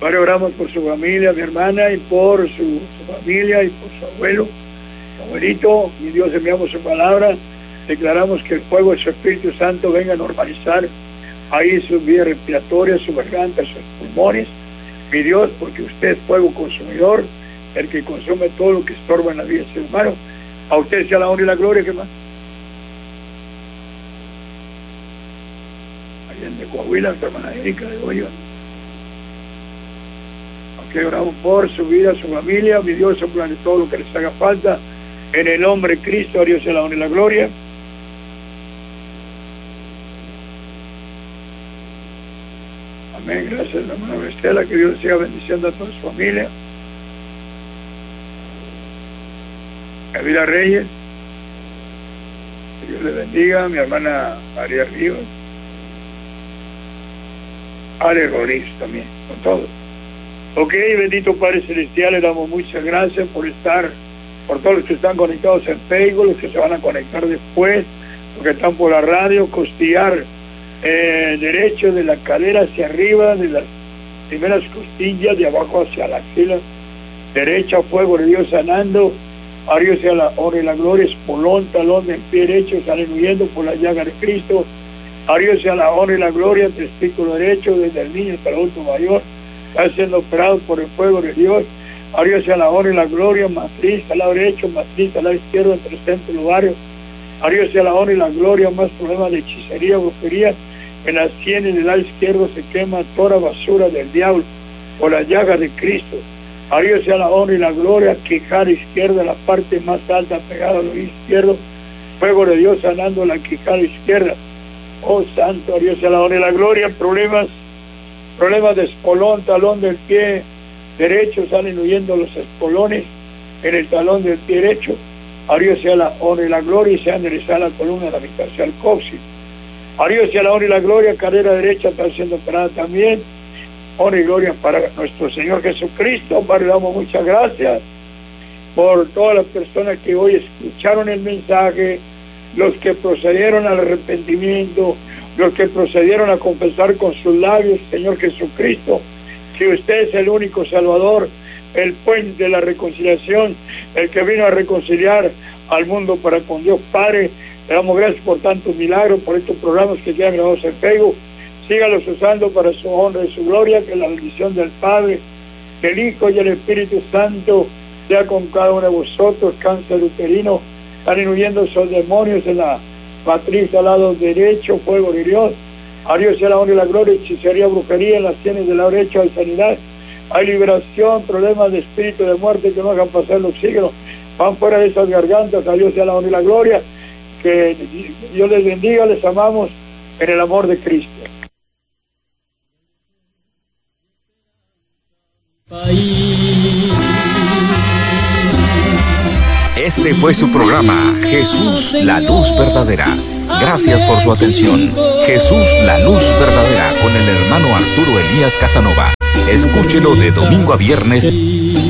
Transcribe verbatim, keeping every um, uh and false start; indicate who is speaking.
Speaker 1: Padre, oramos por su familia, mi hermana, y por su, su familia, y por su abuelo, su abuelito. Mi Dios, enviamos su palabra, declaramos que el fuego de su Espíritu Santo venga a normalizar ahí sus vías respiratorias, su garganta, sus pulmones. Mi Dios, porque usted es fuego consumidor, el que consume todo lo que estorba en la vida del ser humano. A usted sea la honra y la gloria, ¿qué más? Allá en de Coahuila, su hermana Erika de Hoyo. Que oramos por su vida, su familia, mi Dios, de todo lo que les haga falta, en el nombre de Cristo, a Dios sea la honra y la gloria. Amén, gracias hermana Estela, que Dios siga bendiciendo a toda su familia. Gabriela Reyes, que Dios le bendiga, mi hermana María Ríos, Ale Rodríguez también, con todos. Ok, bendito Padre Celestial, le damos muchas gracias por estar, por todos los que están conectados en Facebook, los que se van a conectar después, los que están por la radio, costillar eh, derecho de la cadera hacia arriba, de las primeras costillas, de abajo hacia la axila derecha, fuego de Dios sanando, a Dios sea la honra y la gloria, espolón, talón del pie derecho, salen huyendo por la llaga de Cristo, a Dios sea la honra y la gloria, testículo derecho, desde el niño hasta el adulto mayor, está siendo operado por el fuego de Dios. A Dios sea la honra y la gloria, matriz al lado derecho, matriz al lado izquierdo, entre el centro y el ovario. A Dios sea la honra y la gloria, más problemas de hechicería, brujería. En las sienes del lado izquierdo se quema toda basura del diablo por la llaga de Cristo. A Dios sea la honra y la gloria, quijada izquierda, la parte más alta pegada al oído izquierdo. Fuego de Dios sanando la quijada izquierda. Oh santo, a Dios sea la honra y la gloria, problemas problemas de espolón, talón del pie derecho, salen huyendo los espolones en el talón del pie derecho. A Dios sea la honra y la gloria, y se enderezada la columna de la mitad hacia el coxis. A Dios sea la honra y la gloria, cadera derecha está siendo operada también. Honra y gloria para nuestro Señor Jesucristo. Padre, le damos muchas gracias por todas las personas que hoy escucharon el mensaje, los que procedieron al arrepentimiento, los que procedieron a confesar con sus labios, Señor Jesucristo, que usted es el único Salvador, el puente de la reconciliación, el que vino a reconciliar al mundo para con Dios Padre. Le damos gracias por tantos milagros, por estos programas que quedan grabados en Facebook. Sígalos usando para su honra y su gloria, que la bendición del Padre, del Hijo y el Espíritu Santo sea con cada uno de vosotros. Cáncer uterino, están huyendo esos demonios en la matriz al lado derecho, fuego de Dios. A Dios sea la honra y la gloria, hechicería, brujería en las sienes del lado derecho, hay sanidad, hay liberación, problemas de espíritu de muerte que no dejan pasar los siglos, van fuera de esas gargantas. A Dios sea la honra y la gloria, que Dios les bendiga, les amamos en el amor de Cristo.
Speaker 2: Este fue su programa, Jesús, la luz verdadera. Gracias por su atención. Jesús, la luz verdadera, con el hermano Arturo Elías Casanova. Escúchelo de domingo a viernes.